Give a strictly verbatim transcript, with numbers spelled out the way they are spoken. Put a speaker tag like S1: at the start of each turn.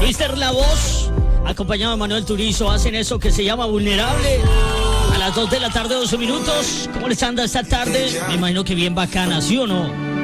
S1: Mister La Voz, acompañado de Manuel Turizo, hacen eso que se llama Vulnerable. A las dos de la tarde, doce minutos. ¿Cómo les anda esta tarde? Me imagino que bien bacana, ¿sí o no?